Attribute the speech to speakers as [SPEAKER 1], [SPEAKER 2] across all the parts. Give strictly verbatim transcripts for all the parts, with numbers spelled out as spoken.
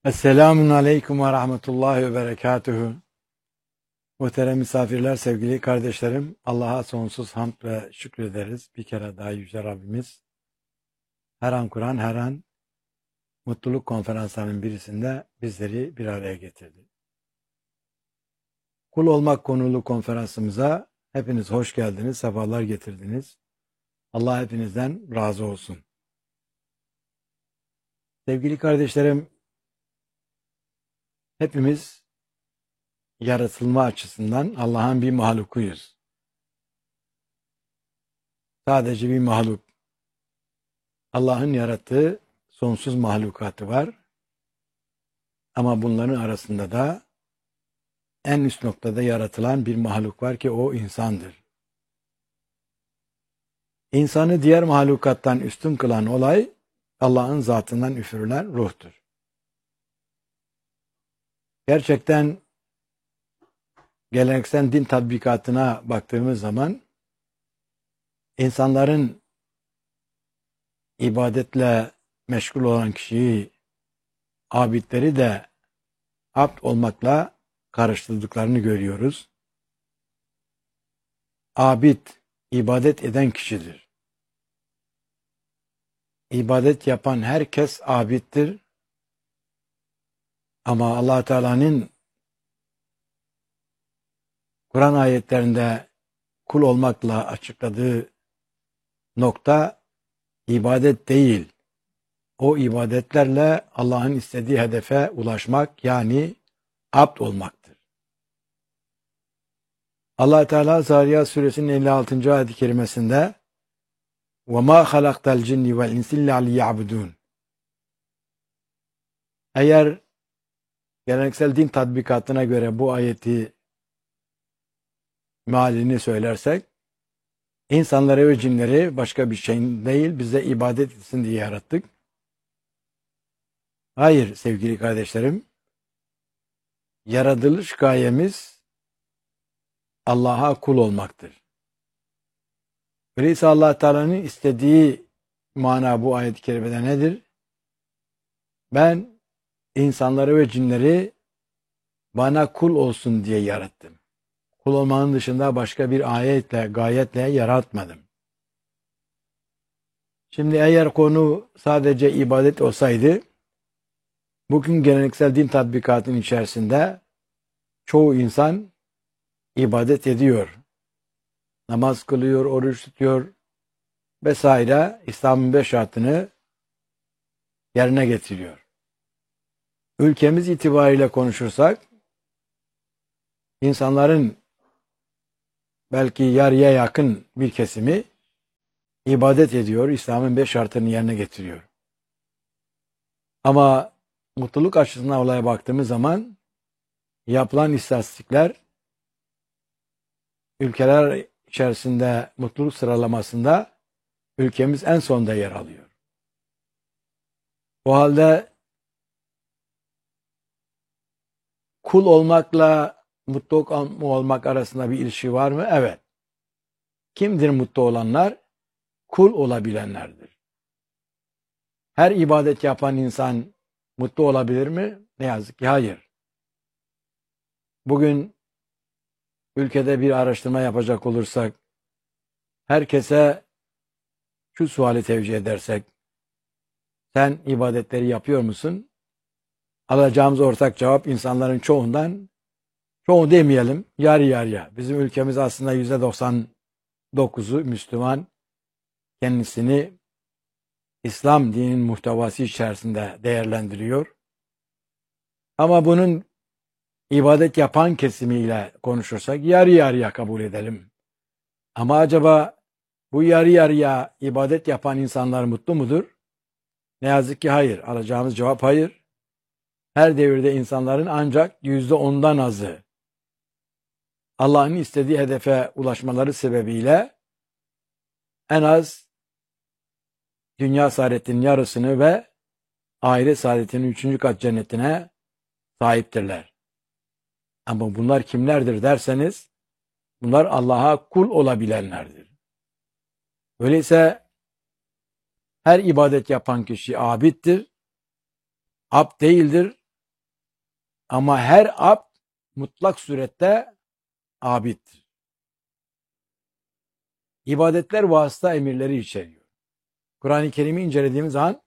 [SPEAKER 1] Esselamun Aleyküm ve Rahmetullahi ve Berekatuhu. Muhterem misafirler, sevgili kardeşlerim, Allah'a sonsuz hamd ve şükrederiz. Bir kere daha Yüce Rabbimiz her an Kur'an, her an mutluluk konferanslarının birisinde bizleri bir araya getirdi. Kul olmak konulu konferansımıza hepiniz hoş geldiniz, sefalar getirdiniz. Allah hepinizden razı olsun. Sevgili kardeşlerim, hepimiz yaratılma açısından Allah'ın bir mahlukuyuz. Sadece bir mahluk. Allah'ın yarattığı sonsuz mahlukatı var. Ama bunların arasında da en üst noktada yaratılan bir mahluk var ki o insandır. İnsanı diğer mahlukattan üstün kılan olay Allah'ın zatından üfürülen ruhtur. Gerçekten geleneksel din tatbikatına baktığımız zaman insanların ibadetle meşgul olan kişiyi, abidleri de abd olmakla karıştırdıklarını görüyoruz. Abid, ibadet eden kişidir. İbadet yapan herkes abiddir. Ama Allah Teala'nın Kur'an ayetlerinde kul olmakla açıkladığı nokta ibadet değil. O ibadetlerle Allah'ın istediği hedefe ulaşmak, yani abd olmaktır. Allah Teala Zariyat suresinin elli altıncı ayet-i kerimesinde وَمَا خَلَقْتَ الْجِنِّ وَالْاِنْسِ اِلَّا لِيَعْبُدُونَ Eğer geleneksel din tatbikatına göre bu ayeti mealini söylersek, insanları ve cinleri başka bir şey değil, bize ibadet etsin diye yarattık. Hayır sevgili kardeşlerim, yaratılış gayemiz Allah'a kul olmaktır. Öyleyse Allah Teala'nın istediği mana bu ayet-i kerimede nedir? Ben insanları ve cinleri bana kul olsun diye yarattım. Kul olmanın dışında başka bir ayetle, gayetle yaratmadım. Şimdi eğer konu sadece ibadet olsaydı, bugün geleneksel din tatbikatının içerisinde çoğu insan ibadet ediyor. Namaz kılıyor, oruç tutuyor vesaire, İslam'ın beş şartını yerine getiriyor. Ülkemiz itibariyle konuşursak, insanların belki yarıya yakın bir kesimi ibadet ediyor, İslam'ın beş şartını yerine getiriyor. Ama mutluluk açısından olaya baktığımız zaman yapılan istatistikler ülkeler içerisinde mutluluk sıralamasında ülkemiz en sonda yer alıyor. O halde kul olmakla mutlu olmak arasında bir ilişki var mı? Evet. Kimdir mutlu olanlar? Kul olabilenlerdir. Her ibadet yapan insan mutlu olabilir mi? Ne yazık ki hayır. Bugün ülkede bir araştırma yapacak olursak, herkese şu suali tevcih edersek, sen ibadetleri yapıyor musun? Alacağımız ortak cevap insanların çoğundan, çoğu demeyelim, yarı yarıya. Bizim ülkemiz aslında yüzde doksan dokuzu Müslüman, kendisini İslam dininin muhtevası içerisinde değerlendiriyor. Ama bunun ibadet yapan kesimiyle konuşursak yarı yarıya kabul edelim. Ama acaba bu yarı yarıya ibadet yapan insanlar mutlu mudur? Ne yazık ki hayır. Alacağımız cevap hayır. Her devirde insanların ancak yüzde ondan azı Allah'ın istediği hedefe ulaşmaları sebebiyle en az dünya saadetinin yarısını ve ahiret saadetinin üçüncü kat cennetine sahiptirler. Ama bunlar kimlerdir derseniz, bunlar Allah'a kul olabilenlerdir. Öyleyse her ibadet yapan kişi abiddir, abd değildir. Ama her abd mutlak surette abiddir. İbadetler vasıta emirleri içeriyor. Kur'an-ı Kerim'i incelediğimiz zaman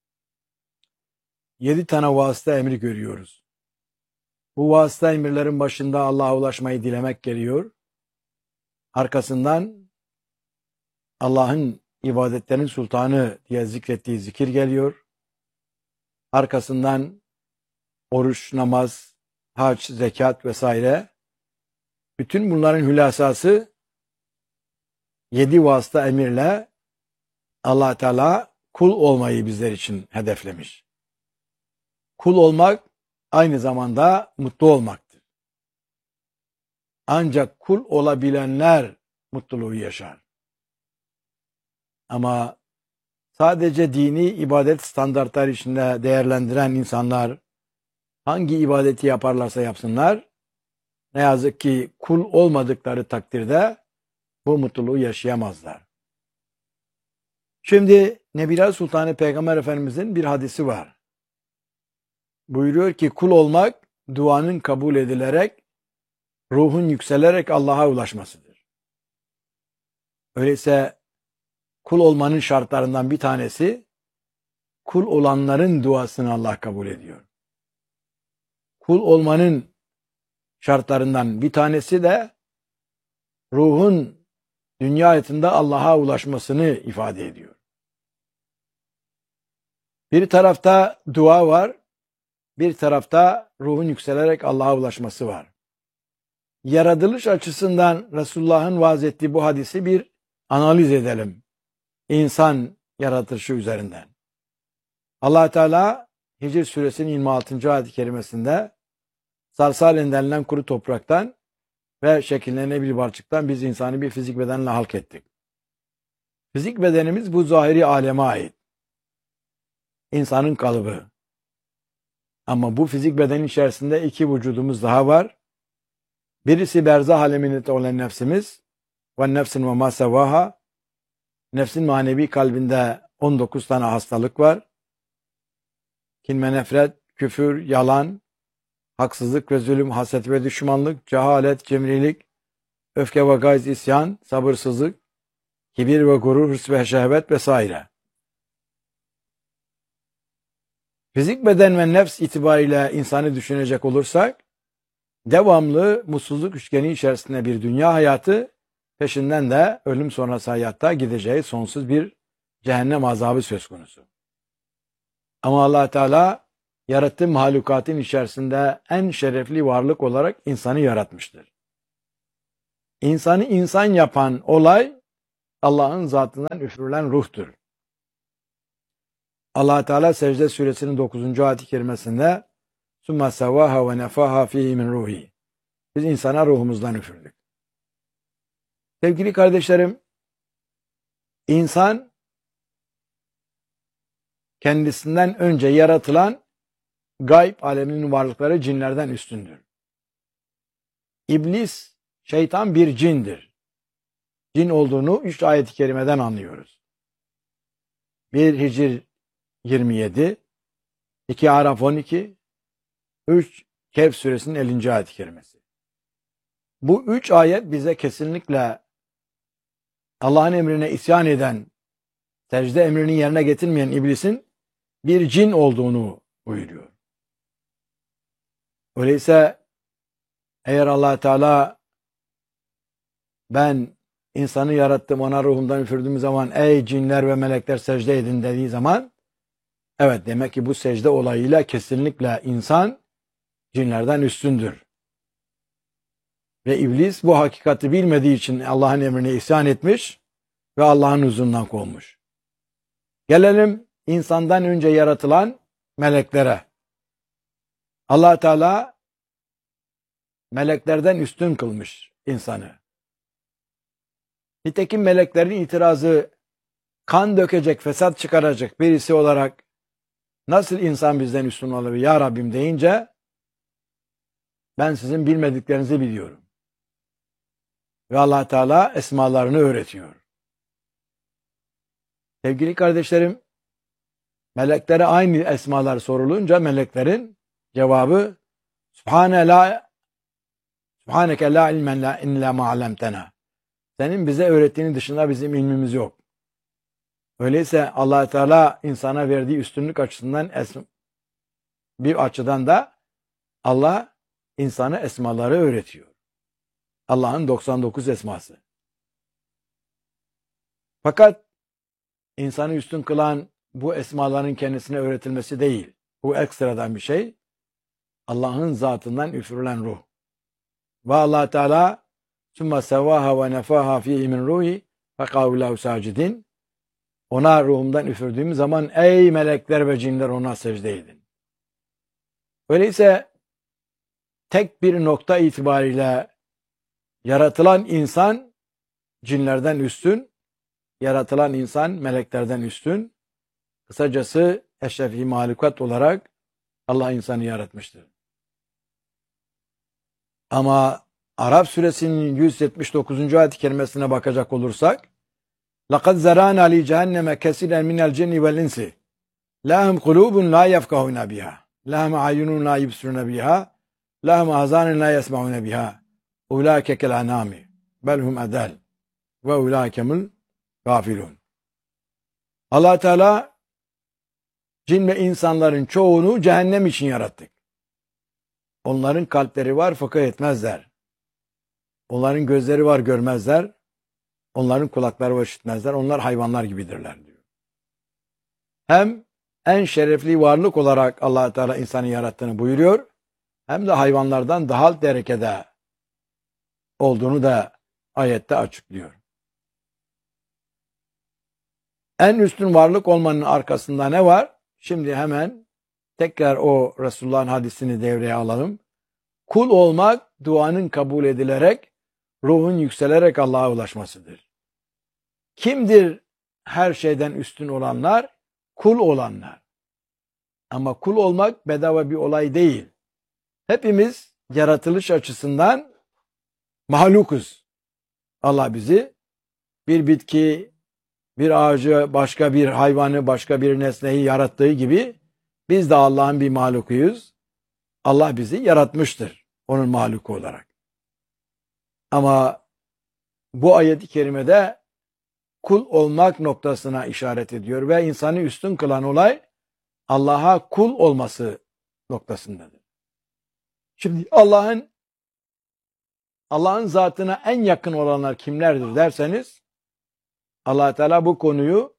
[SPEAKER 1] yedi tane vasıta emri görüyoruz. Bu vasıta emirlerin başında Allah'a ulaşmayı dilemek geliyor. Arkasından Allah'ın ibadetlerin sultanı diye zikrettiği zikir geliyor. Arkasından oruç, namaz, hac, zekat vesaire. Bütün bunların hülasası yedi vasıta emirle Allah Teala kul olmayı bizler için hedeflemiş. Kul olmak aynı zamanda mutlu olmaktır. Ancak kul olabilenler mutluluğu yaşar. Ama sadece dini ibadet standartları içinde değerlendiren insanlar hangi ibadeti yaparlarsa yapsınlar, ne yazık ki kul olmadıkları takdirde bu mutluluğu yaşayamazlar. Şimdi Nebiler Sultanı Peygamber Efendimizin bir hadisi var. Buyuruyor ki kul olmak duanın kabul edilerek, ruhun yükselerek Allah'a ulaşmasıdır. Öyleyse kul olmanın şartlarından bir tanesi, kul olanların duasını Allah kabul ediyor. Kul olmanın şartlarından bir tanesi de ruhun dünya hayatında Allah'a ulaşmasını ifade ediyor. Bir tarafta dua var, bir tarafta ruhun yükselerek Allah'a ulaşması var. Yaratılış açısından Resulullah'ın vaaz ettiği bu hadisi bir analiz edelim. İnsan yaratışı üzerinden. Allah Teala Hicr suresinin yirmi altıncı ayet-i kerimesinde sarsalen denilen kuru topraktan ve şekillenen bir balçıktan biz insanı bir fizik bedenle halk ettik. Fizik bedenimiz bu zahiri aleme ait. İnsanın kalıbı. Ama bu fizik bedenin içerisinde iki vücudumuz daha var. Birisi berzah aleminde olan nefsimiz ve nefsin ve ma sevaha. Nefsin manevi kalbinde on dokuz tane hastalık var. Kin ve nefret, küfür, yalan, haksızlık ve zulüm, haset ve düşmanlık, cehalet, cimrilik, öfke ve gayz, isyan, sabırsızlık, kibir ve gurur, hırs ve şehvet vesaire. Fizik beden ve nefs itibariyle insanı düşünecek olursak, devamlı mutsuzluk üçgeni içerisinde bir dünya hayatı, peşinden de ölüm sonrası hayatta gideceği sonsuz bir cehennem azabı söz konusu. Ama Allah Teala yarattığı mahlukatın içerisinde en şerefli varlık olarak insanı yaratmıştır. İnsanı insan yapan olay Allah'ın zatından üfürülen ruhtur. Allah Teala Secde suresinin dokuzuncu ayet-i kerimesinde "Summa sevaha ve nefaha fihi min ruhi." Biz insana ruhumuzdan üfürdük. Sevgili kardeşlerim, insan kendisinden önce yaratılan gayb aleminin varlıkları cinlerden üstündür. İblis, şeytan bir cindir. Cin olduğunu üç ayet-i kerimeden anlıyoruz. bir Hicr yirmi yedi, iki Araf on iki, üç Kehf suresinin ellinci ayet-i kerimesi. Bu üç ayet bize kesinlikle Allah'ın emrine isyan eden, secde emrini yerine getirmeyen iblisin bir cin olduğunu buyuruyor. Öyleyse eğer Allah Teala ben insanı yarattım, ona ruhumdan üfürdüğüm zaman ey cinler ve melekler secde edin dediği zaman evet demek ki bu secde olayıyla kesinlikle insan cinlerden üstündür. Ve iblis bu hakikati bilmediği için Allah'ın emrine isyan etmiş ve Allah'ın huzurundan kovmuş. Gelelim insandan önce yaratılan meleklere. Allah Teala meleklerden üstün kılmış insanı. Nitekim meleklerin itirazı kan dökecek, fesat çıkaracak birisi olarak nasıl insan bizden üstün olabilir ya Rabbim deyince ben sizin bilmediklerinizi biliyorum. Ve Allah Teala esmalarını öğretiyor. Sevgili kardeşlerim, meleklere aynı esmalar sorulunca meleklerin cevabı Subhane la Subhaneke la ilmen la illa ma allamtena. Senin bize öğrettiğinin dışında bizim ilmimiz yok. Öyleyse Allah Teala insana verdiği üstünlük açısından bir açıdan da Allah insana esmaları öğretiyor. Allah'ın doksan dokuz esması. Fakat insanı üstün kılan bu esmaların kendisine öğretilmesi değil. Bu ekstradan bir şey. Allah'ın zatından üfürülen ruh. Ve Allah Teala sümme sevaha ve nefaha fihi min ruhi fekavlahu sacidin. Ona ruhumdan üfürdüğüm zaman ey melekler ve cinler ona secde edin. Öyleyse tek bir nokta itibariyle yaratılan insan cinlerden üstün, yaratılan insan meleklerden üstün. Kısacası eşrefi mahlukat olarak Allah insanı yaratmıştır. Ama Arap suresinin yüz yetmiş dokuzuncu ayet-i kerimesine bakacak olursak لَقَدْ زَرَانَا لِجَهَنَّمَ كَسِيرًا مِنَ الْجِنِّ وَالْاِنْسِ لَهُمْ قُلُوبٌ لَا يَفْقَهُونَ بِهَا لَهُمْ عَيُّنٌ لَا يُبْصِرُونَ بِهَا لَهُمْ آذَانٌ لَا يَسْمَعُونَ بِهَا اُولَٰئِكَ كَالْاَنْعَامِ بَلْ هُمْ اَضَلُّ وَاُولَٰئِكَ هُمُ الْغَافِلُونَ. Allah Teala cin ve insanların çoğunu cehennem için yarattık. Onların kalpleri var fakat etmezler. Onların gözleri var görmezler. Onların kulakları var işitmezler. Onlar hayvanlar gibidirler diyor. Hem en şerefli varlık olarak Allah Teala insanı yarattığını buyuruyor. Hem de hayvanlardan daha alt derecede olduğunu da ayette açıklıyor. En üstün varlık olmanın arkasında ne var? Şimdi hemen tekrar o Resulullah'ın hadisini devreye alalım. Kul olmak duanın kabul edilerek, ruhun yükselerek Allah'a ulaşmasıdır. Kimdir her şeyden üstün olanlar? Kul olanlar. Ama kul olmak bedava bir olay değil. Hepimiz yaratılış açısından mahlukuz. Allah bizi bir bitki, bir ağacı, başka bir hayvanı, başka bir nesneyi yarattığı gibi biz de Allah'ın bir mahlukuyuz. Allah bizi yaratmıştır onun mahluku olarak. Ama bu ayet-i kerimede kul olmak noktasına işaret ediyor ve insanı üstün kılan olay Allah'a kul olması noktasındadır. Şimdi Allah'ın Allah'ın zatına en yakın olanlar kimlerdir derseniz Allah Teala bu konuyu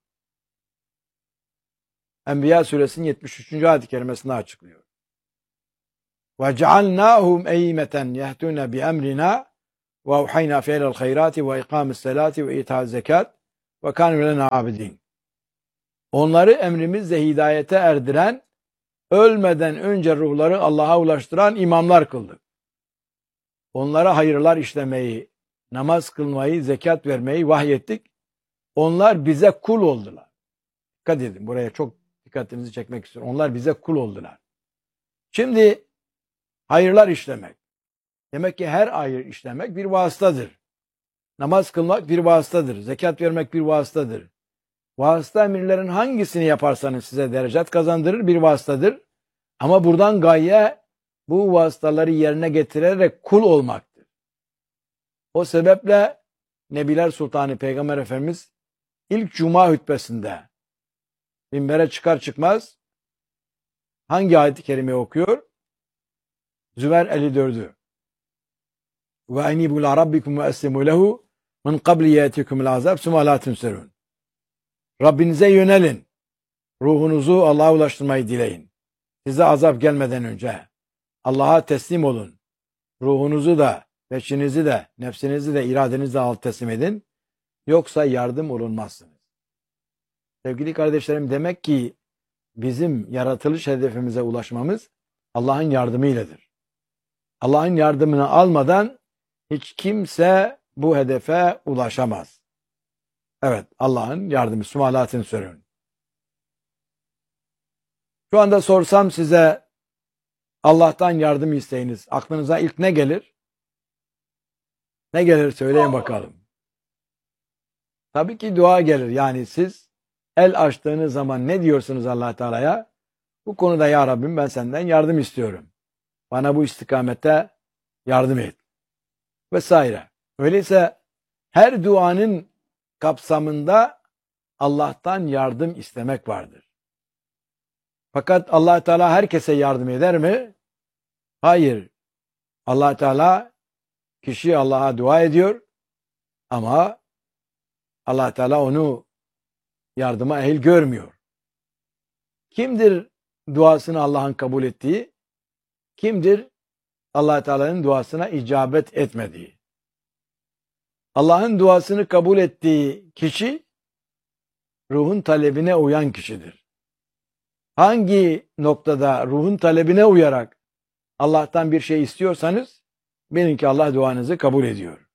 [SPEAKER 1] Enbiya suresinin yetmiş üçüncü ayet-i kerimesinde açıklıyor. وَجَعَلْنَاهُمْ اَيْمَةً يَهْتُونَ بِأَمْرِنَا وَاُوْحَيْنَا فِعْلَ الْخَيْرَاتِ وَاِقَامِ السَّلَاةِ وَاِيْتَاءِ الزَّكَاةِ وَكَانُوا لَنَا عَابِدِينَ. Onları emrimizle hidayete erdiren, ölmeden önce ruhları Allah'a ulaştıran imamlar kıldık. Onlara hayırlar işlemeyi, namaz kılmayı, zekat vermeyi vahyettik. Onlar bize kul oldular. Dikkat edin, buraya çok dikkatinizi çekmek istiyorum. Onlar bize kul oldular. Şimdi hayırlar işlemek. Demek ki her hayır işlemek bir vasıtadır. Namaz kılmak bir vasıtadır. Zekat vermek bir vasıtadır. Vasıta emirlerin hangisini yaparsanız size derecat kazandırır bir vasıtadır. Ama buradan gaye bu vasıtaları yerine getirerek kul olmaktır. O sebeple Nebiler Sultanı Peygamber Efendimiz ilk Cuma hutbesinde minbere çıkar çıkmaz hangi ayet-i kerime okuyor? Zümer elli dördü. Ve enibu ila rabbikum ve eslimu lehu min qabli yatikumul azab summa la tunserun. Rabbinize yönelin. Ruhunuzu Allah'a ulaştırmayı dileyin. Size azap gelmeden önce Allah'a teslim olun. Ruhunuzu da, peşinizi de, nefsinizi de, iradenizi de Allah'a teslim edin. Yoksa yardım olunmazsınız. Sevgili kardeşlerim, demek ki bizim yaratılış hedefimize ulaşmamız Allah'ın yardımıyladır. Allah'ın yardımını almadan hiç kimse bu hedefe ulaşamaz. Evet, Allah'ın yardımı. Sümalatın sürün. Şu anda sorsam size Allah'tan yardım isteyiniz. Aklınıza ilk ne gelir? Ne gelir söyleyin bakalım. Tabii ki dua gelir. Yani siz el açtığınız zaman ne diyorsunuz Allah Teala'ya? Bu konuda ya Rabbim ben senden yardım istiyorum. bana bu istikamette yardım et vesaire. Öyleyse her duanın kapsamında Allah'tan yardım istemek vardır. Fakat Allah Teala herkese yardım eder mi? Hayır. Allah Teala kişi Allah'a dua ediyor ama Allah Teala onu yardıma ehil görmüyor. Kimdir duasını Allah'ın kabul ettiği? Kimdir Allah Teala'nın duasına icabet etmediği? Allah'ın duasını kabul ettiği kişi ruhun talebine uyan kişidir. Hangi noktada ruhun talebine uyarak Allah'tan bir şey istiyorsanız bilin ki Allah duanızı kabul ediyor.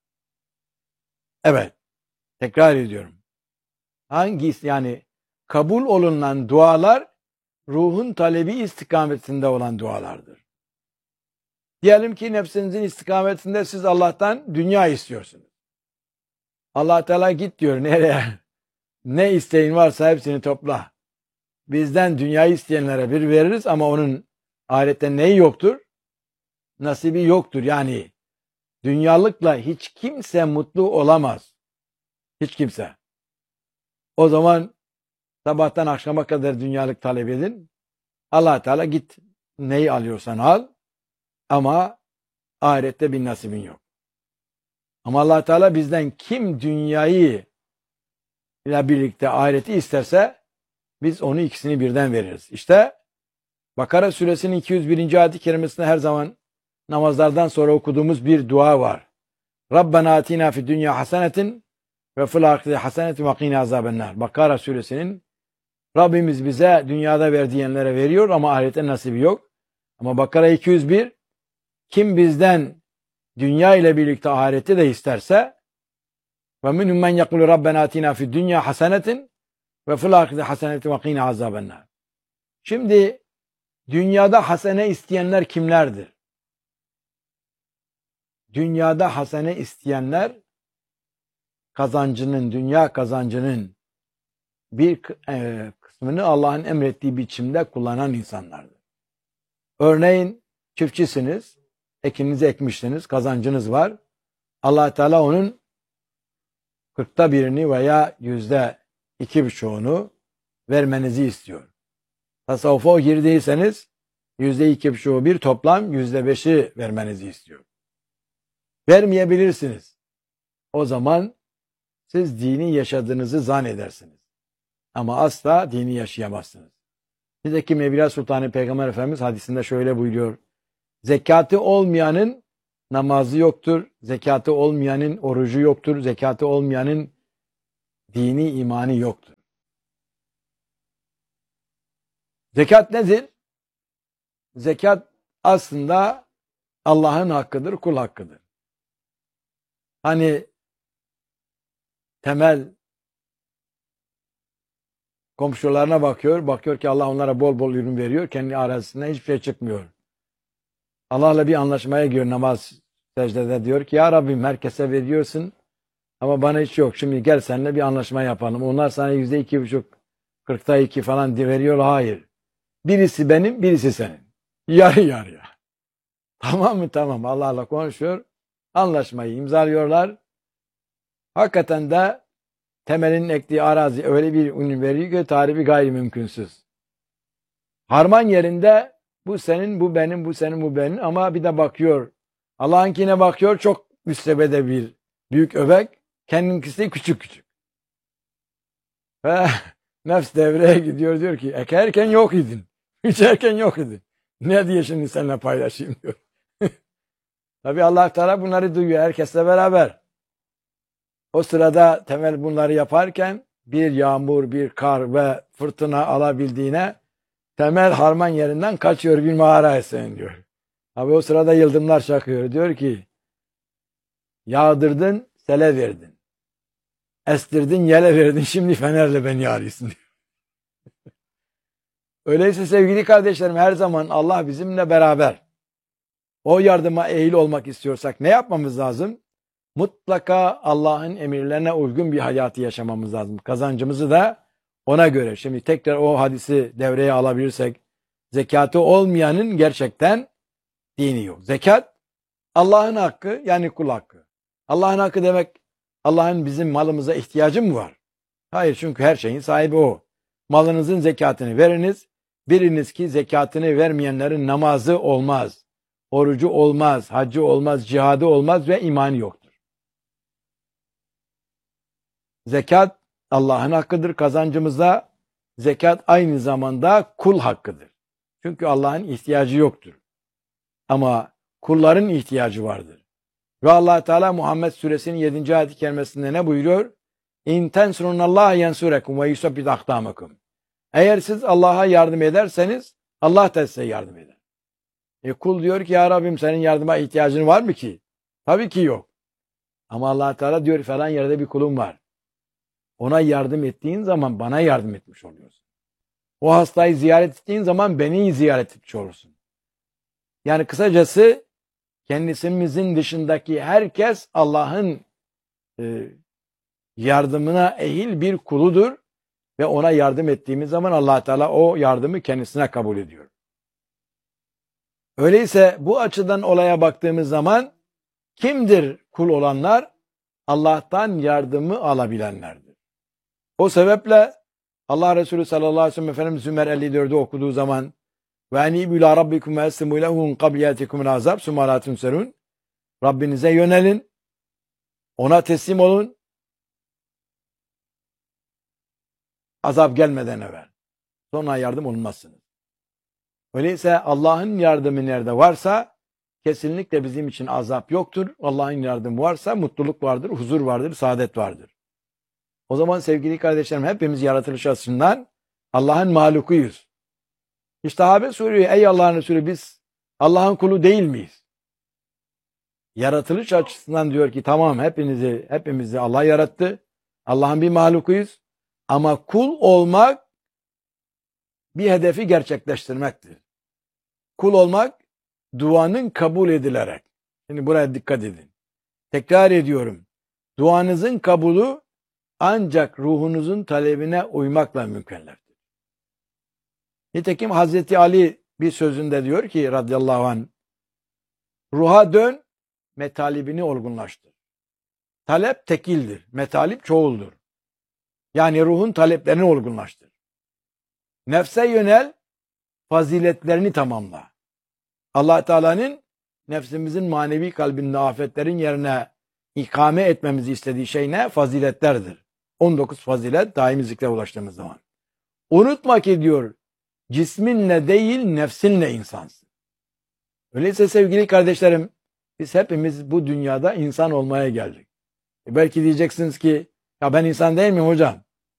[SPEAKER 1] Evet, tekrar ediyorum. Hangisi yani kabul olunan dualar ruhun talebi istikametinde olan dualardır. Diyelim ki nefsinizin istikametinde siz Allah'tan dünya istiyorsunuz. Allah Teala git diyor nereye? Ne isteğin varsa hepsini topla. Bizden dünyayı isteyenlere bir veririz ama onun ahirette neyi yoktur? Nasibi yoktur. Yani dünyalıkla hiç kimse mutlu olamaz. Hiç kimse. O zaman sabahtan akşama kadar dünyalık talep edin. Allah Teala git neyi alıyorsan al ama ahirette bir nasibin yok. Ama Allah Teala bizden kim dünyayı ile birlikte ahireti isterse biz onu ikisini birden veririz. İşte Bakara suresinin iki yüz birinci ayet-i kerimesinde her zaman namazlardan sonra okuduğumuz bir dua var. Rabbena atina fid dünya hasenetin ve fil ahireti hasenetin ve qina azabennar. Bakara suresinin Rabbimiz bize dünyada verdiğinlere veriyor ama ahirette nasibi yok. Ama Bakara iki yüz bir kim bizden dünya ile birlikte ahireti de isterse ve minhum men yekulu Rabbena atina fid dünya hasenetin ve fil ahireti hasenetin ve qina azabennar. Şimdi dünyada hasene isteyenler kimlerdir? Dünyada hasene isteyenler kazancının, dünya kazancının bir e, kısmını Allah'ın emrettiği biçimde kullanan insanlardır. Örneğin çiftçisiniz, ekinizi ekmişsiniz, kazancınız var. Allah Teala onun kırkta birini veya yüzde iki birçoğunu vermenizi istiyor. Tasavvufa girdiyseniz yüzde iki birçoğu bir toplam yüzde beşi vermenizi istiyor. Vermeyebilirsiniz. O zaman siz dini yaşadığınızı zannedersiniz. Ama asla dini yaşayamazsınız. Nitekim Mevla Sultanı Peygamber Efendimiz hadisinde şöyle buyuruyor. Zekatı olmayanın namazı yoktur. Zekatı olmayanın orucu yoktur. Zekatı olmayanın dini imanı yoktur. Zekat nedir? Zekat aslında Allah'ın hakkıdır, kul hakkıdır. Hani Temel komşularına bakıyor, bakıyor ki Allah onlara bol bol ürün veriyor, kendi arazisinden hiçbir şey çıkmıyor. Allah'la bir anlaşmaya giriyor namaz secdede, diyor ki ya Rabbim herkese veriyorsun ama bana hiç yok. Şimdi gel seninle bir anlaşma yapalım. Onlar sana yüzde iki buçuk, kırkta iki falan veriyor. Hayır. Birisi benim, birisi senin. Yarı yarıya. Tamam mı? Tamam. Allah'la konuşuyor. Anlaşmayı imzalıyorlar. Hakikaten de Temel'in ektiği arazi öyle bir ürün veriyor ki tarifi gayrimümkünsüz. Harman yerinde bu senin, bu benim, bu senin, bu benim ama bir de bakıyor. Allah'ınkine bakıyor, çok müstebede bir büyük öbek. Kendinkisi küçük küçük. Ve nefs devreye gidiyor, diyor ki ekerken yok idin. İçerken yok idin. Ne diye şimdi seninle paylaşayım diyor. Tabi Allah Teala bunları duyuyor herkesle beraber. O sırada Temel bunları yaparken bir yağmur, bir kar ve fırtına alabildiğine Temel harman yerinden kaçıyor, bir mağaraya sığınıyor. Tabi o sırada yıldırımlar çakıyor. Diyor ki yağdırdın, sele verdin. Estirdin, yele verdin. Şimdi fenerle beni arıyorsun diyor. Öyleyse sevgili kardeşlerim, her zaman Allah bizimle beraber. O yardıma eğil olmak istiyorsak ne yapmamız lazım? Mutlaka Allah'ın emirlerine uygun bir hayatı yaşamamız lazım. Kazancımızı da ona göre. Şimdi tekrar o hadisi devreye alabilirsek, zekatı olmayanın gerçekten dini yok. Zekat Allah'ın hakkı, yani kul hakkı. Allah'ın hakkı demek Allah'ın bizim malımıza ihtiyacı mı var? Hayır, çünkü her şeyin sahibi o. Malınızın zekatını veriniz. Biliniz ki zekatını vermeyenlerin namazı olmaz, orucu olmaz, hacı olmaz, cihadı olmaz ve imanı yoktur. Zekat Allah'ın hakkıdır kazancımızda. Zekat aynı zamanda kul hakkıdır. Çünkü Allah'ın ihtiyacı yoktur. Ama kulların ihtiyacı vardır. Ve Allah Teala Muhammed Suresinin yedinci ayet-i kerimesinde ne buyuruyor? İn tensurunallaha yensurekum ve yusabbit akdamakum. Eğer siz Allah'a yardım ederseniz Allah da size yardım eder. E kul diyor ki ya Rabbim senin yardıma ihtiyacın var mı ki? Tabii ki yok. Ama Allah Teala diyor falan yerde bir kulum var. Ona yardım ettiğin zaman bana yardım etmiş oluyorsun. O hastayı ziyaret ettiğin zaman beni ziyaret etmiş olursun. Yani kısacası kendisimizin dışındaki herkes Allah'ın e, yardımına ehil bir kuludur ve ona yardım ettiğimiz zaman Allah Teala o yardımı kendisine kabul ediyor. Öyleyse bu açıdan olaya baktığımız zaman kimdir kul olanlar? Allah'tan yardımı alabilenlerdir. O sebeple Allah Resulü sallallahu aleyhi ve sellem Efendimiz Zümer elli dördü okuduğu zaman ve enibu ila rabbikum ve eslimu lehun qabliyatikumul azab sumaratun serun, Rabbinize yönelin, ona teslim olun, azap gelmeden evvel. Sonra yardım olunmazsınız. Öyleyse Allah'ın yardımı nerede varsa kesinlikle bizim için azap yoktur. Allah'ın yardımı varsa mutluluk vardır, huzur vardır, saadet vardır. O zaman sevgili kardeşlerim hepimiz yaratılış açısından Allah'ın mahlukuyuz. İşte sahabe soruyor, ey Allah'ın Resulü biz Allah'ın kulu değil miyiz? Yaratılış açısından diyor ki tamam hepinizi, hepimizi Allah yarattı. Allah'ın bir mahlukuyuz. Ama kul olmak bir hedefi gerçekleştirmektir. Kul olmak duanın kabul edilerek. Şimdi buraya dikkat edin. Tekrar ediyorum. Duanızın kabulü ancak ruhunuzun talebine uymakla mükelleftir. Nitekim Hazreti Ali bir sözünde diyor ki radıyallahu anh, ruha dön, metalibini olgunlaştır. Talep tekildir, metalip çoğuldur. Yani ruhun taleplerini olgunlaştır. Nefse yönel, faziletlerini tamamla. Allah Teala'nın nefsimizin manevi kalbinde afetlerin yerine ikame etmemizi istediği şey ne? Faziletlerdir. on dokuz fazilet daimi zikre ulaştığımız zaman. Unutma ki diyor, cisminle değil nefsinle insansın. Öyleyse sevgili kardeşlerim, biz hepimiz bu dünyada insan olmaya geldik. E belki diyeceksiniz ki, ya ben insan değil miyim hocam?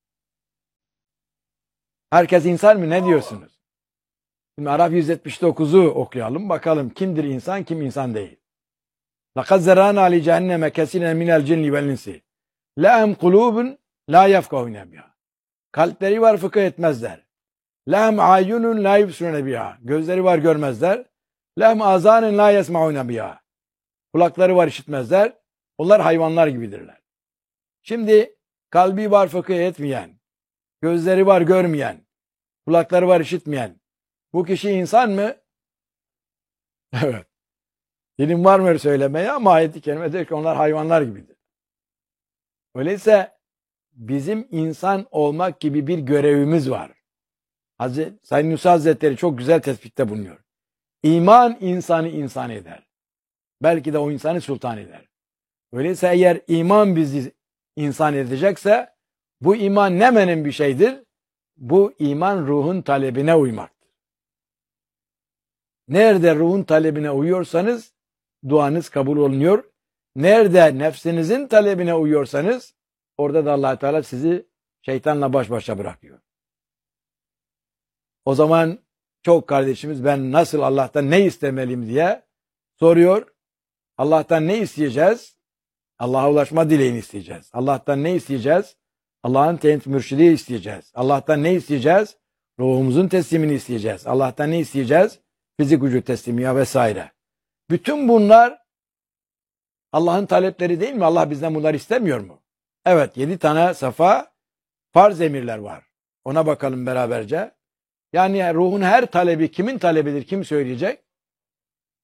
[SPEAKER 1] Herkes insan mı? Ne diyorsunuz? Şimdi Araf yüz yetmiş dokuzu okuyalım. Bakalım kimdir insan, kim insan değil. لَقَدْ زَرَانَا لِجَهَنَّمَ كَسِيرًا مِنَ الْجِنِّ وَالْاِنْسِ لَهُمْ قُلُوبٌ لَا يَفْقَهُونَ بِهَا. Kalpleri var, fıkıh etmezler. لَهُمْ عَيُّنٌ لَا يُبْصِرُونَ بِهَا. Gözleri var, görmezler. لَهُمْ آذَانٌ لَا يَسْمَعُونَ بِهَا. Kulakları var, işitmezler. Onlar hayvanlar gibidirler. Şimdi kalbi var, fıkıh etmeyen, gözleri var, görmeyen, kulakları var, işitmeyen bu kişi insan mı? Evet. Dilim var mı söylemeye ama ayet-i kerime diyor ki onlar hayvanlar gibidir. Öyleyse bizim insan olmak gibi bir görevimiz var. Hazreti Said Nursi Hazretleri çok güzel tespitte bulunuyor. İman insanı insan eder. Belki de o insanı sultan eder. Öyleyse eğer iman bizi insan edecekse bu iman ne menen bir şeydir? Bu iman ruhun talebine uymaktır. Nerede ruhun talebine uyuyorsanız duanız kabul olunuyor. Nerede nefsinizin talebine uyuyorsanız orada da Allah Teala sizi şeytanla baş başa bırakıyor. O zaman çok kardeşimiz ben nasıl Allah'tan ne istemeliyim diye soruyor. Allah'tan ne isteyeceğiz? Allah'a ulaşma dileğini isteyeceğiz. Allah'tan ne isteyeceğiz? Allah'ın teyit mürşidi isteyeceğiz. Allah'tan ne isteyeceğiz? Ruhumuzun teslimini isteyeceğiz. Allah'tan ne isteyeceğiz? Fizik gücü teslimiye vesaire. Bütün bunlar Allah'ın talepleri değil mi? Allah bizden bunları istemiyor mu? Evet, yedi tane safa farz emirler var. Ona bakalım beraberce. Yani ruhun her talebi kimin talebidir? Kim söyleyecek?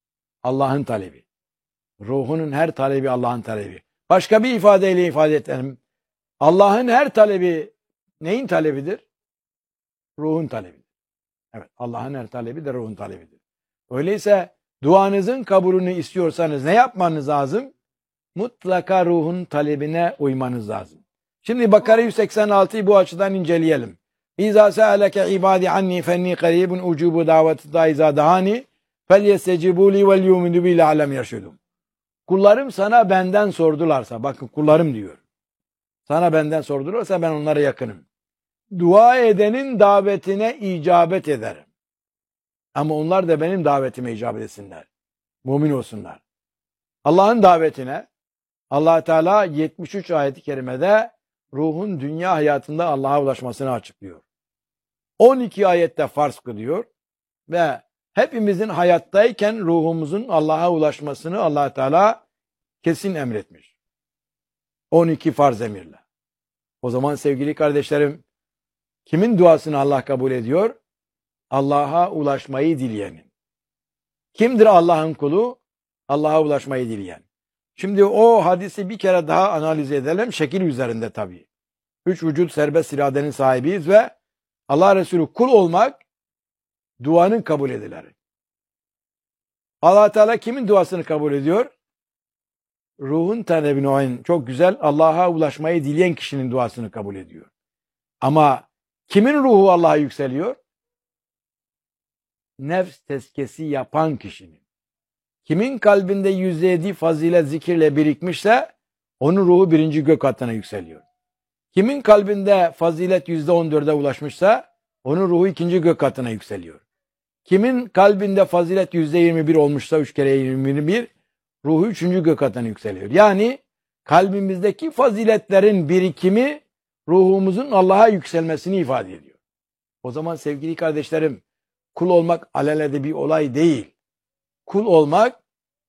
[SPEAKER 1] Allah'ın talebi. Ruhunun her talebi Allah'ın talebi. Başka bir ifadeyle ifade edelim. Allah'ın her talebi neyin talebidir? Ruhun talebidir. Evet, Allah'ın her talebi de ruhun talebidir. Öyleyse duanızın kabulünü istiyorsanız ne yapmanız lazım? Mutlaka ruhun talebine uymanız lazım. Şimdi Bakara yüz seksen altıyı bu açıdan inceleyelim. İza sa'aleke ibadi anni fenni qaribun ucubu daveti da iza dahani felyestecibu li vel yu'minu bi la'allem yerşudun. Kullarım sana benden sordularsa, bakın kullarım diyor. Sana benden sordularsa ben onlara yakınım. Dua edenin davetine icabet ederim. Ama onlar da benim davetime icabet etsinler. Mümin olsunlar. Allah'ın davetine Allah Teala yetmiş üç ayet-i kerimede ruhun dünya hayatında Allah'a ulaşmasını açıklıyor. on iki ayette farz kılıyor ve hepimizin hayattayken ruhumuzun Allah'a ulaşmasını Allah Teala kesin emretmiş. on iki farz emirle. O zaman sevgili kardeşlerim, kimin duasını Allah kabul ediyor? Allah'a ulaşmayı dileyenin. Kimdir Allah'ın kulu? Allah'a ulaşmayı dileyen. Şimdi o hadisi bir kere daha analiz edelim. Şekil üzerinde tabii. Üç vücut serbest iradenin sahibiyiz ve Allah Resulü kul olmak duanın kabul edilir. Allah Teala kimin duasını kabul ediyor? Ruhun talebini oyn çok güzel. Allah'a ulaşmayı dileyen kişinin duasını kabul ediyor. Ama kimin ruhu Allah'a yükseliyor? Nefs tezkiyesi yapan kişinin. Kimin kalbinde yüzde yedi fazilet zikirle birikmişse onun ruhu birinci gök hattına yükseliyor. Kimin kalbinde fazilet yüzde on dörde ulaşmışsa onun ruhu ikinci gök hattına yükseliyor. Kimin kalbinde fazilet yüzde yirmi bir olmuşsa üç kere yirmi bir ruhu üçüncü gök hattına yükseliyor. Yani kalbimizdeki faziletlerin birikimi ruhumuzun Allah'a yükselmesini ifade ediyor. O zaman sevgili kardeşlerim, kul olmak alelade bir olay değil. Kul olmak,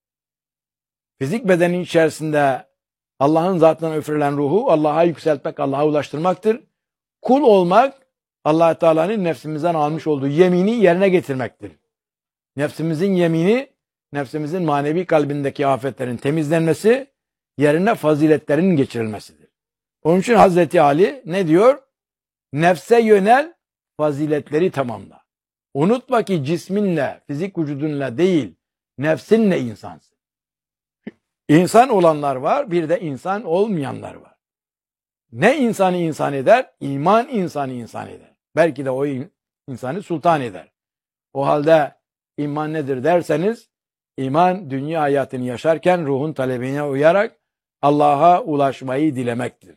[SPEAKER 1] fizik bedenin içerisinde Allah'ın zatından üfürülen ruhu Allah'a yükseltmek, Allah'a ulaştırmaktır. Kul olmak, Allah Teala'nın nefsimizden almış olduğu yemini yerine getirmektir. Nefsimizin yemini, nefsimizin manevi kalbindeki afetlerin temizlenmesi, yerine faziletlerin geçirilmesidir. Onun için Hazreti Ali ne diyor? Nefse yönel, faziletleri tamamla. Unutma ki cisminle, fizik vücudunla değil, nefsinle insansın. İnsan olanlar var, bir de insan olmayanlar var. Ne insanı insan eder? İman insanı insan eder. Belki de o insanı sultan eder. O halde iman nedir derseniz, iman dünya hayatını yaşarken ruhun talebine uyarak Allah'a ulaşmayı dilemektir.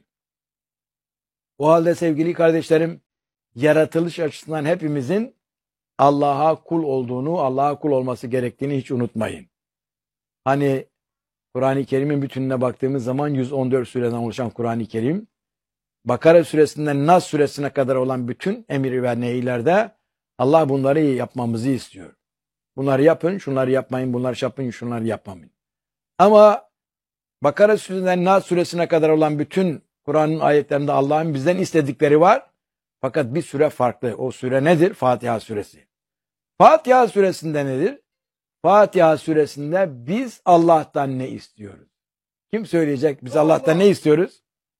[SPEAKER 1] O halde sevgili kardeşlerim, yaratılış açısından hepimizin Allah'a kul olduğunu, Allah'a kul olması gerektiğini hiç unutmayın. Hani Kur'an-ı Kerim'in bütününe baktığımız zaman yüz on dört sureden oluşan Kur'an-ı Kerim, Bakara suresinden Nas suresine kadar olan bütün emir ve neylerde Allah bunları yapmamızı istiyor. Bunları yapın, şunları yapmayın, bunları yapın, şunları yapmayın. Ama Bakara suresinden Nas suresine kadar olan bütün Kur'an'ın ayetlerinde Allah'ın bizden istedikleri var. Fakat bir süre farklı. O süre nedir? Fatiha suresi. Fatiha suresinde nedir? Fatiha suresinde biz Allah'tan ne istiyoruz? Kim söyleyecek? Biz Allah'tan ne istiyoruz?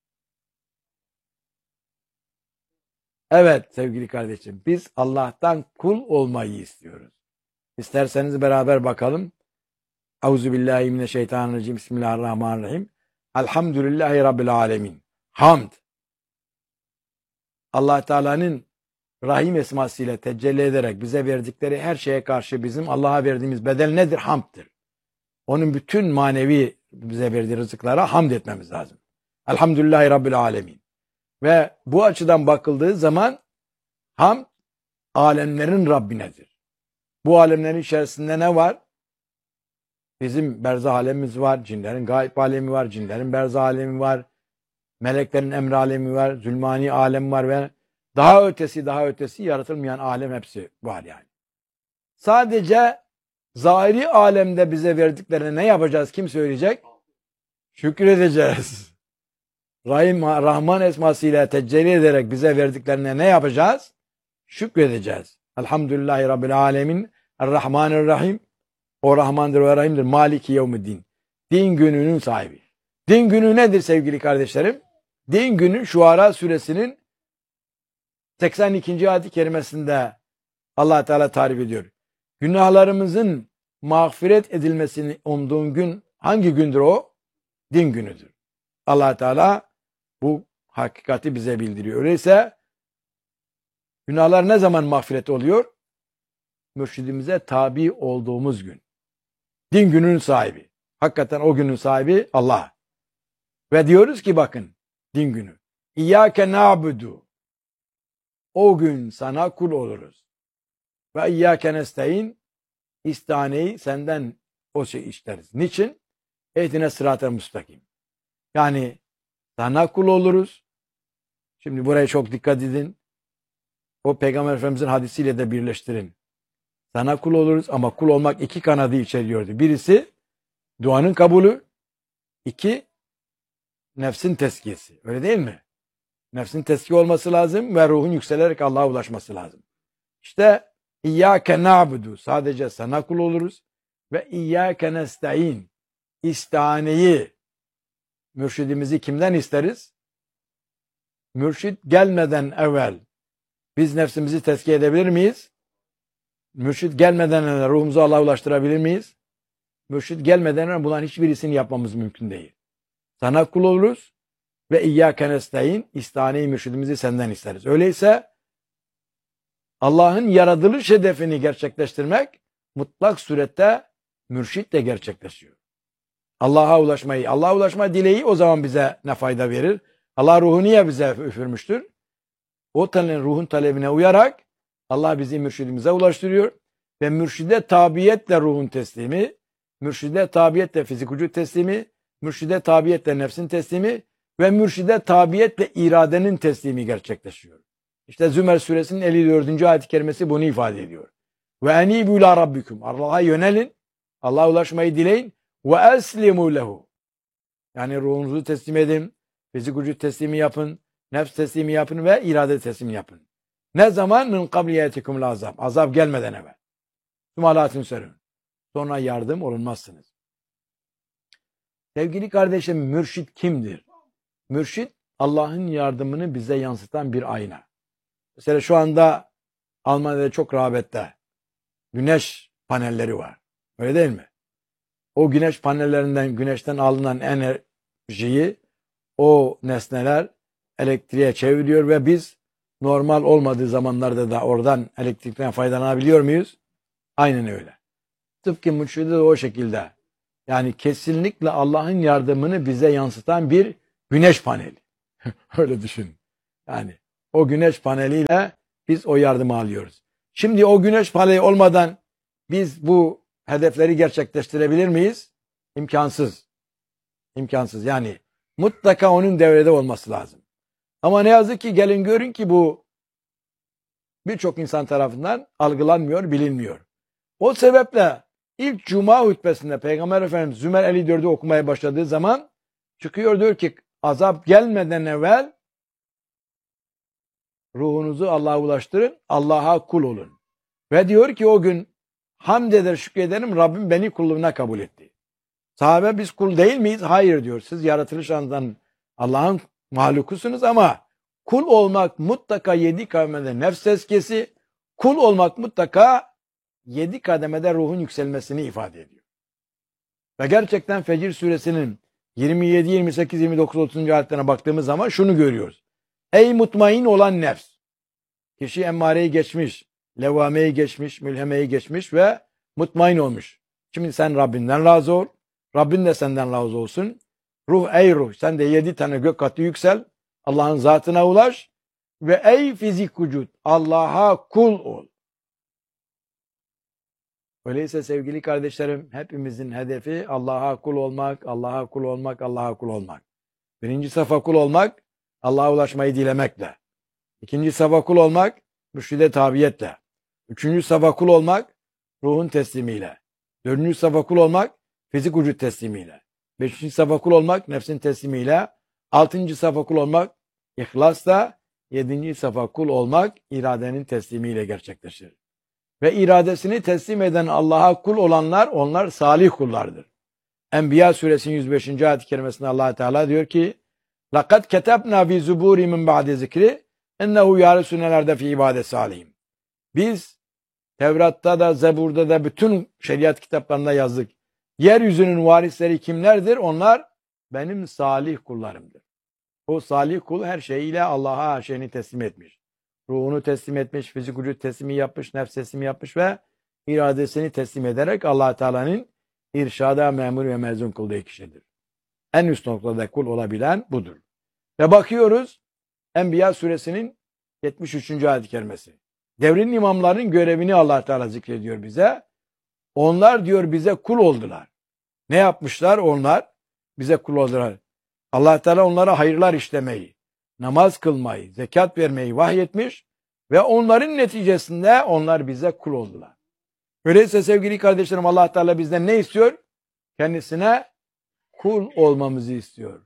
[SPEAKER 1] Evet sevgili kardeşim, biz Allah'tan kul olmayı istiyoruz. İsterseniz beraber bakalım. Euzubillahimineşşeytanirracim. Bismillahirrahmanirrahim. Elhamdülillahi Rabbil alemin. Hamd. Allah Teala'nın Rahim esmasıyla tecelli ederek bize verdikleri her şeye karşı bizim Allah'a verdiğimiz bedel nedir? Hamd'dir. Onun bütün manevi bize verdiği rızıklara hamd etmemiz lazım. Elhamdülillahi Rabbil alemin. Ve bu açıdan bakıldığı zaman hamd alemlerin Rabbinedir. Bu alemlerin içerisinde ne var? Bizim berzah alemimiz var, cinlerin gayb alemi var, cinlerin berzah alemi var, meleklerin emri alemi var, zulmani alem var ve daha ötesi daha ötesi yaratılmayan alem hepsi var yani. Sadece zahiri alemde bize verdiklerine ne yapacağız? Kim söyleyecek? Şükredeceğiz. Rahim, Rahman esmasıyla tecelli ederek bize verdiklerine ne yapacağız? Şükredeceğiz. Elhamdülillahi Rabbil alemin. Errahmanirrahim. O Rahmandır ve Rahim'dir. Maliki yevmiddin. Din gününün sahibi. Din günü nedir sevgili kardeşlerim? Din günü Şuara suresinin seksen ikinci ayet-i kerimesinde Allah Teala tarif ediyor. Günahlarımızın mağfiret edilmesini umduğun gün hangi gündür o? Din günüdür. Allah Teala bu hakikati bize bildiriyor. Öyleyse günahlar ne zaman mağfiret oluyor? Mürşidimize tabi olduğumuz gün. Din gününün sahibi. Hakikaten o günün sahibi Allah. Ve diyoruz ki bakın din günü. İyyâke na'budu. O gün sana kul oluruz. Ve iyyâke nestaîn. İstihaneyi senden o şey isteriz. Niçin? Ehdine sırat-ı müstakim. Yani sana kul oluruz. Şimdi buraya çok dikkat edin. O Peygamber Efendimizin hadisiyle de birleştirin. Sana kul oluruz ama kul olmak iki kanadı içeriyordu. Birisi duanın kabulü. İki nefsin tezkiyesi. Öyle değil mi? Nefsin tezkiye olması lazım ve ruhun yükselerek Allah'a ulaşması lazım. İşte İyyâke na'budu. Sadece sana kul oluruz. Ve İyyâke nestaîn. İstihaneyi, mürşidimizi kimden isteriz? Mürşid gelmeden evvel biz nefsimizi tezkiye edebilir miyiz? Mürşid gelmeden evvel ruhumuzu Allah'a ulaştırabilir miyiz? Mürşid gelmeden evvel bunların hiçbirisini yapmamız mümkün değil. Sana kul oluruz ve İyyâke nestaîn. İstihaneyi, mürşidimizi senden isteriz. Öyleyse Allah'ın yaratılış hedefini gerçekleştirmek mutlak surette mürşitle gerçekleşiyor. Allah'a ulaşmayı, Allah'a ulaşma dileği o zaman bize ne fayda verir? Allah ruhu niye bize üfürmüştür? O talenin ruhun talebine uyarak Allah bizi mürşidimize ulaştırıyor ve mürşide tabiyetle ruhun teslimi, mürşide tabiyetle fizik vücut teslimi, mürşide tabiyetle nefsin teslimi ve mürşide tabiyetle iradenin teslimi gerçekleşiyor. İşte Zümer suresinin elli dördüncü ayet-i kerimesi bunu ifade ediyor. Ve enîbû ilâ rabbikum. Allah'a yönelin, Allah'a ulaşmayı dileyin ve eslimû lehu. Yani ruhunuzu teslim edin, fizik vücut teslimi yapın, nefs teslimi yapın ve irade teslimi yapın. Ne zaman? Min kabliyetikumul azab. Azap gelmeden evvel. Sumalatın sörün. Sonra yardım olunmazsınız. Sevgili kardeşim, mürşid kimdir? Mürşid Allah'ın yardımını bize yansıtan bir ayna. Mesela şu anda Almanya'da çok rağbette güneş panelleri var. Öyle değil mi? O güneş panellerinden, güneşten alınan enerjiyi o nesneler elektriğe çeviriyor ve biz normal olmadığı zamanlarda da oradan elektrikten faydalanabiliyor muyuz? Aynen öyle. Tıpkı mürşide de o şekilde. Yani kesinlikle Allah'ın yardımını bize yansıtan bir güneş paneli. Öyle düşün. Yani o güneş paneliyle biz o yardımı alıyoruz. Şimdi o güneş paneli olmadan biz bu hedefleri gerçekleştirebilir miyiz? İmkansız. İmkansız. Yani mutlaka onun devrede olması lazım. Ama ne yazık ki gelin görün ki bu birçok insan tarafından algılanmıyor, bilinmiyor. O sebeple ilk Cuma hutbesinde Peygamber Efendimiz Zümer elli dördü okumaya başladığı zaman çıkıyor diyor ki azap gelmeden evvel ruhunuzu Allah'a ulaştırın, Allah'a kul olun. Ve diyor ki o gün hamd eder, şükrederim Rabbim beni kulluğuna kabul etti. Sahabe biz kul değil miyiz? Hayır diyor. Siz yaratılış anından Allah'ın mahlukusunuz ama kul olmak mutlaka yedi kademede nefs tezkiyesi, kul olmak mutlaka yedi kademede ruhun yükselmesini ifade ediyor. Ve gerçekten Fecir suresinin yirmi yedi, yirmi sekiz, yirmi dokuz, otuzuncu ayetlerine baktığımız zaman şunu görüyoruz. Ey mutmain olan nefs! Kişi emmareyi geçmiş, levameyi geçmiş, mülhemeyi geçmiş ve mutmain olmuş. Şimdi sen Rabbinden razı ol. Rabbin de senden razı olsun. Ruh ey ruh sen de yedi tane gök katı yüksel. Allah'ın zatına ulaş. Ve ey fizik vücut Allah'a kul ol. Öyleyse sevgili kardeşlerim hepimizin hedefi Allah'a kul olmak, Allah'a kul olmak, Allah'a kul olmak. Birinci safa kul olmak, Allah'a ulaşmayı dilemekle. İkinci safa kul olmak, mürşide tabiyetle. Üçüncü safa kul olmak, ruhun teslimiyle. Dördüncü safa kul olmak, fizik vücut teslimiyle. Beşinci safa kul olmak, nefsin teslimiyle. Altıncı safa kul olmak, ihlasla. Yedinci safa kul olmak, iradenin teslimiyle gerçekleşir. ve iradesini teslim eden Allah'a kul olanlar, onlar salih kullardır. Enbiya suresinin yüz beşinci ayet-i kerimesinde Allah Teala diyor ki: "Laqad ketabna fi zuburi min ba'di zikri ennehu yarisunelerde fi ibadet salihim." Biz Tevrat'ta da, Zebur'da da, bütün şeriat kitaplarında yazdık. Yeryüzünün varisleri kimlerdir? Onlar benim salih kullarımdır. O salih kul her şeyiyle Allah'a her şeyini teslim etmiş. Ruhunu teslim etmiş, fizik vücut teslimi yapmış, nefs teslimi yapmış ve iradesini teslim ederek Allah Teala'nın irşada memur ve mezun kıldığı kişidir. En üst noktada kul olabilen budur. Ve bakıyoruz Enbiya suresinin yetmiş üçüncü ayet-i kerimesi. Devrin imamlarının görevini Allah Teala zikrediyor bize. Onlar diyor bize kul oldular. Ne yapmışlar onlar? Bize kul oldular. Allah Teala onlara hayırlar işlemeyi, namaz kılmayı, zekat vermeyi vahyetmiş ve onların neticesinde onlar bize kul oldular. Öyleyse sevgili kardeşlerim, Allah Teala bizden ne istiyor? Kendisine kul olmamızı istiyor.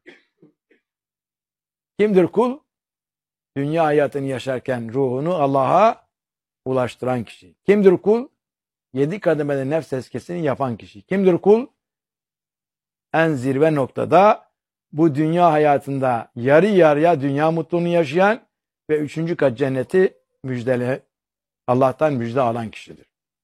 [SPEAKER 1] Kimdir kul? Dünya hayatını yaşarken ruhunu Allah'a ulaştıran kişi. Kimdir kul? Yedi kademede nefs tezkiyesini yapan kişi. Kimdir kul? En zirve noktada bu dünya hayatında yarı yarıya dünya mutluluğunu yaşayan ve üçüncü kat cenneti müjdeli, Allah'tan müjde alan kişidir.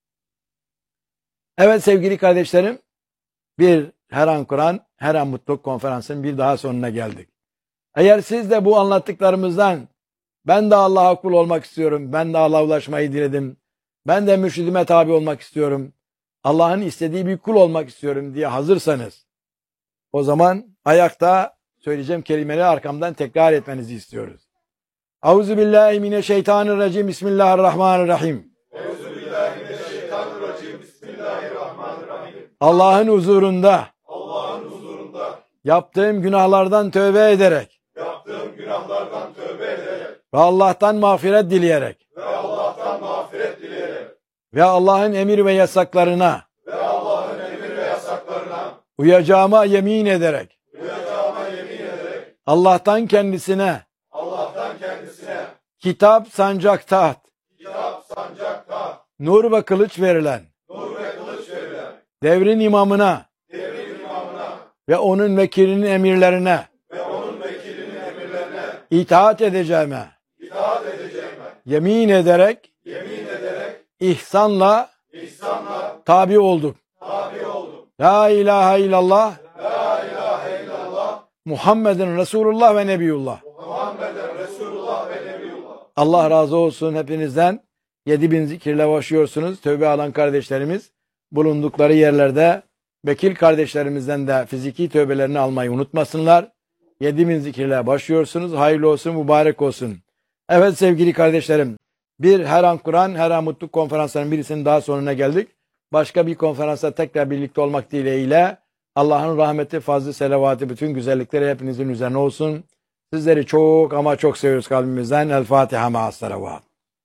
[SPEAKER 1] Evet sevgili kardeşlerim, bir Her An Kur'an, Her An Mutluluk konferansının bir daha sonuna geldik. Eğer siz de bu anlattıklarımızdan ben de Allah'a kul olmak istiyorum, ben de Allah'a ulaşmayı diledim, ben de mürşidime tabi olmak istiyorum, Allah'ın istediği bir kul olmak istiyorum diye hazırsanız, o zaman ayakta söyleyeceğim kelimeleri arkamdan tekrar etmenizi istiyoruz. Euzubillahimineşşeytanirracim. Bismillahirrahmanirrahim. Euzubillahimineşşeytanirracim. Bismillahirrahmanirrahim. Allah'ın huzurunda,
[SPEAKER 2] Allah'ın huzurunda
[SPEAKER 1] yaptığım günahlardan tövbe ederek,
[SPEAKER 2] yaptığım günahlardan tövbe ederek
[SPEAKER 1] ve Allah'tan mağfiret dileyerek
[SPEAKER 2] ve Allah'tan mağfiret dileyerek
[SPEAKER 1] ve Allah'ın emir ve yasaklarına
[SPEAKER 2] ve Allah'ın emir ve yasaklarına
[SPEAKER 1] uyacağıma yemin ederek,
[SPEAKER 2] uyacağıma yemin ederek
[SPEAKER 1] Allah'tan kendisine
[SPEAKER 2] Allah'tan kendisine
[SPEAKER 1] kitap, sancak, taht,
[SPEAKER 2] kitap, sancak, taht,
[SPEAKER 1] nur ve kılıç verilen
[SPEAKER 2] nur ve kılıç verilen
[SPEAKER 1] devrin imamına
[SPEAKER 2] devrin imamına
[SPEAKER 1] ve onun vekilinin emirlerine
[SPEAKER 2] ve onun vekilinin emirlerine
[SPEAKER 1] itaat edeceğime
[SPEAKER 2] itaat edeceğime
[SPEAKER 1] yemin ederek
[SPEAKER 2] yemin ederek
[SPEAKER 1] ihsanla
[SPEAKER 2] ihsanla
[SPEAKER 1] tabi oldum.
[SPEAKER 2] tabi oldum.
[SPEAKER 1] La ilahe illallah
[SPEAKER 2] La ilahe illallah
[SPEAKER 1] Muhammedun Resulullah ve Nebiyullah.
[SPEAKER 2] Muhammeden Resulullah ve Nebiyullah.
[SPEAKER 1] Allah razı olsun hepinizden. Yedi bin zikirle başlıyorsunuz. Tövbe alan kardeşlerimiz bulundukları yerlerde vekil kardeşlerimizden de fiziki tövbelerini almayı unutmasınlar. Yedi bin zikirle başlıyorsunuz. Hayırlı olsun, mübarek olsun. Evet sevgili kardeşlerim, bir Her An Kur'an, Her An Mutluluk konferanslarının birisinin daha sonuna geldik. Başka bir konferansta tekrar birlikte olmak dileğiyle Allah'ın rahmeti, fazlı, selavatı, bütün güzellikleri hepinizin üzerine olsun. Sizleri çok ama çok seviyoruz kalbimizden. El Fatiha ma'as salavat.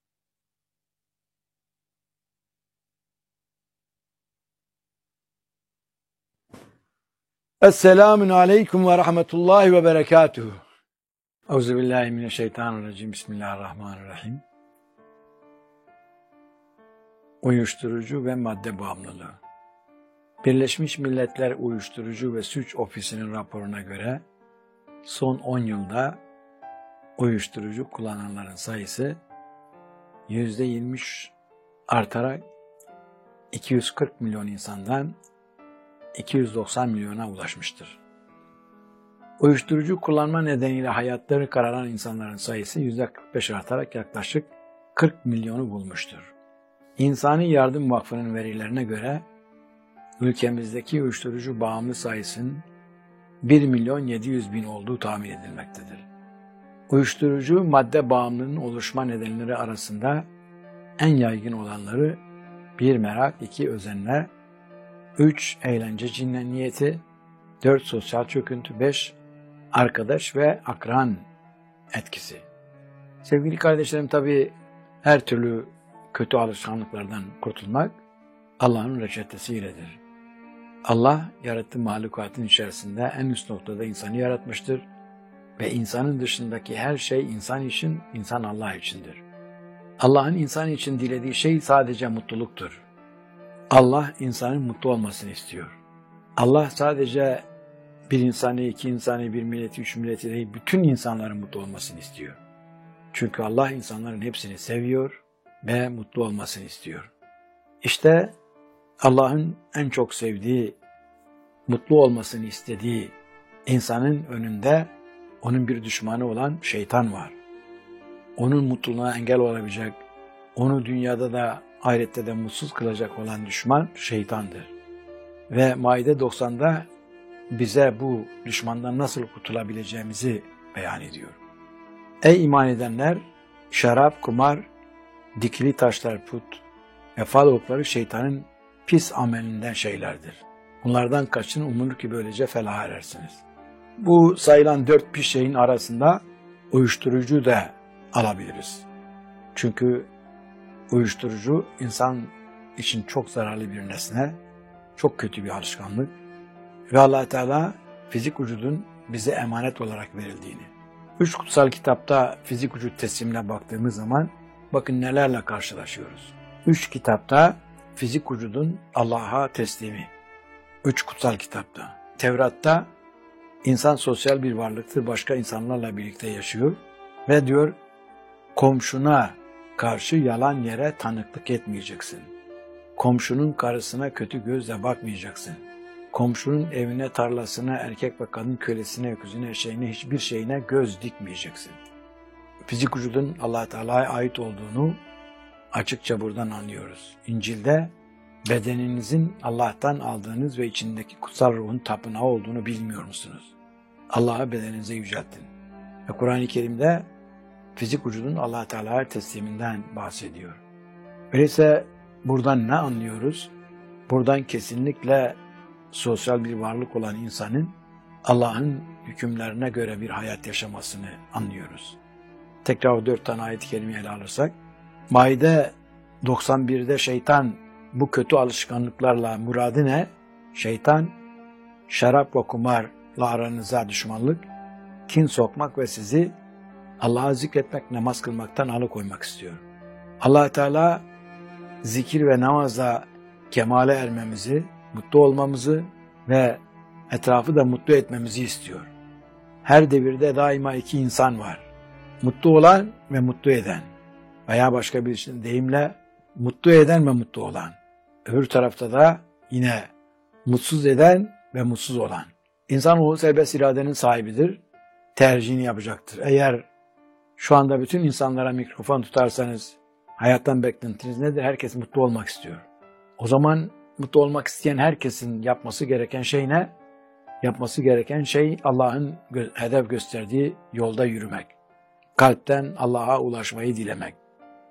[SPEAKER 1] Esselamun aleyküm ve rahmetullahi ve berekatuhu. Euzubillahimineşşeytanirracim. Bismillahirrahmanirrahim. Uyuşturucu ve madde bağımlılığı. Birleşmiş Milletler Uyuşturucu ve Suç Ofisi'nin raporuna göre son on yılda uyuşturucu kullananların sayısı yüzde yirmi üç artarak iki yüz kırk milyon insandan iki yüz doksan milyona ulaşmıştır. Uyuşturucu kullanma nedeniyle hayatları kararan insanların sayısı yüzde kırk beş artarak yaklaşık kırk milyonu bulmuştur. İnsani Yardım Vakfı'nın verilerine göre ülkemizdeki uyuşturucu bağımlı sayısının bir milyon yedi yüz bin olduğu tahmin edilmektedir. Uyuşturucu madde bağımlılığının oluşma nedenleri arasında en yaygın olanları bir merak, iki özenle, üç eğlence cinniyeti, dört sosyal çöküntü, beş arkadaş ve akran etkisi. Sevgili kardeşlerim, tabii her türlü kötü alışkanlıklardan kurtulmak Allah'ın reçetesiyledir. Allah yarattığı mahlukatın içerisinde en üst noktada insanı yaratmıştır ve insanın dışındaki her şey insan için, insan Allah içindir. Allah'ın insan için dilediği şey sadece mutluluktur. Allah insanın mutlu olmasını istiyor. Allah sadece bir insanı, iki insanı, bir milleti, üç milleti değil, bütün insanların mutlu olmasını istiyor. Çünkü Allah insanların hepsini seviyor ve mutlu olmasını istiyor. İşte Allah'ın en çok sevdiği, mutlu olmasını istediği insanın önünde onun bir düşmanı olan şeytan var. Onun mutluluğuna engel olabilecek, onu dünyada da ahirette de mutsuz kılacak olan düşman şeytandır. Ve Maide doksanda bize bu düşmandan nasıl kurtulabileceğimizi beyan ediyor. Ey iman edenler, şarap, kumar, dikili taşlar, put ve fal okları şeytanın pis amelinden şeylerdir. Bunlardan kaçın, umulur ki böylece felaha erersiniz. Bu sayılan dört pis şeyin arasında uyuşturucu da alabiliriz. Çünkü uyuşturucu insan için çok zararlı bir nesne, çok kötü bir alışkanlık. Ve Allah Teala fizik vücudun bize emanet olarak verildiğini. Üç kutsal kitapta fizik vücut teslimine baktığımız zaman bakın nelerle karşılaşıyoruz. Üç kitapta fizik vücudun Allah'a teslimi. Üç kutsal kitapta. Tevrat'ta insan sosyal bir varlıktır, başka insanlarla birlikte yaşıyor ve diyor komşuna karşı yalan yere tanıklık etmeyeceksin. Komşunun karısına kötü gözle bakmayacaksın. Komşunun evine, tarlasına, erkek ve kadın kölesine, öküzüne, eşeğine, hiçbir şeyine göz dikmeyeceksin. Fizik vücudun Allah Teala'ya ait olduğunu açıkça buradan anlıyoruz. İncil'de bedeninizin Allah'tan aldığınız ve içindeki kutsal ruhun tapınağı olduğunu bilmiyor musunuz? Allah'a bedeninize yüceltin. Ve Kur'an-ı Kerim'de fizik vücudun Allah Teala'ya tesliminden bahsediyor. Öyleyse buradan ne anlıyoruz? Buradan kesinlikle sosyal bir varlık olan insanın Allah'ın hükümlerine göre bir hayat yaşamasını anlıyoruz. Tekrar o dört tane ayet-i kerimeyi ele alırsak, Maide doksan birde şeytan bu kötü alışkanlıklarla muradı ne? Şeytan, şarap ve kumarla aranıza düşmanlık, kin sokmak ve sizi Allah'a zikretmek, namaz kılmaktan alıkoymak istiyor. Allah Teala zikir ve namazla kemale ermemizi, mutlu olmamızı ve etrafı da mutlu etmemizi istiyor. Her devirde daima iki insan var. Mutlu olan ve mutlu eden. Veya başka bir deyimle mutlu eden ve mutlu olan. Öbür tarafta da yine mutsuz eden ve mutsuz olan. İnsanoğlu serbest iradenin sahibidir. Tercihini yapacaktır. Eğer şu anda bütün insanlara mikrofon tutarsanız hayattan beklentiniz nedir? Herkes mutlu olmak istiyor. O zaman mutlu olmak isteyen herkesin yapması gereken şey ne? Yapması gereken şey Allah'ın hedef gösterdiği yolda yürümek. Kalpten Allah'a ulaşmayı dilemek.